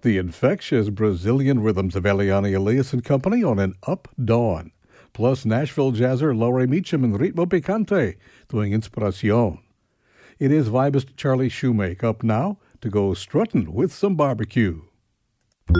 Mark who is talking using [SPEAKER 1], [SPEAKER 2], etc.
[SPEAKER 1] The infectious Brazilian rhythms of Eliane Elias and Company on an Up Dawn. Plus Nashville jazzer Laurie Meacham and Ritmo Picante doing Inspiración. It is vibist Charlie Shoemake up now to go strutting with some barbecue.